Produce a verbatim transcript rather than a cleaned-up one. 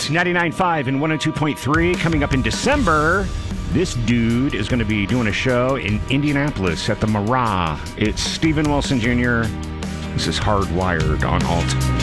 Alt ninety-nine point five and one oh two point three. Coming up in December, this dude is going to be doing a show in Indianapolis at the Mirage. It's Steven Wilson Junior This is Hardwired on Alt.